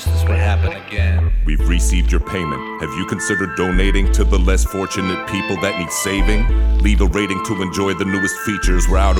wish this would happen again. We've received your payment. Have you considered donating to the less fortunate people that need saving? Leave a rating to enjoy the newest features. We're out of